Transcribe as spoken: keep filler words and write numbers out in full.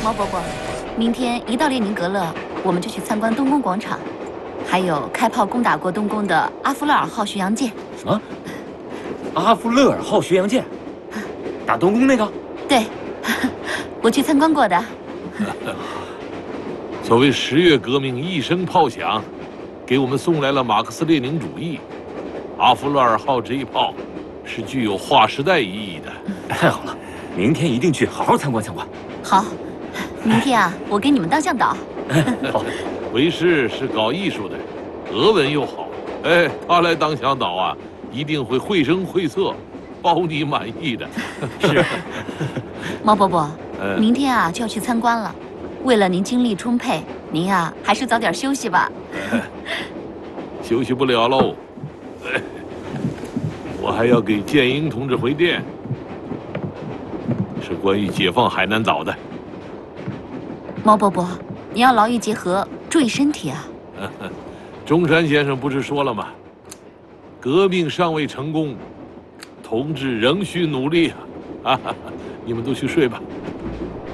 毛伯伯，明天一到列宁格勒，我们就去参观东宫广场，还有开炮攻打过东宫的阿夫勒尔号巡洋舰。 什么？阿夫勒尔号巡洋舰？打东宫那个？ 对，我去参观过的。 所谓十月革命一声炮响，给我们送来了马克思列宁主义。阿夫勒尔号这一炮是具有划时代意义的。 太好了，明天一定去好好参观参观。 好，明天啊，我给你们当向导。 好， 为师是搞艺术的，俄文又好，哎，他来当向导啊，一定会绘声绘色，包你满意的。 是。 毛伯伯， 嗯明天啊就要去参观了，为了您精力充沛，您啊还是早点休息吧。 休息不了喽，哎，我还要给建英同志回电，是关于解放海南岛的。 毛伯伯，你要劳逸结合，注意身体啊。 中山先生不是说了吗？革命尚未成功，同志仍需努力啊！啊，你们都去睡吧。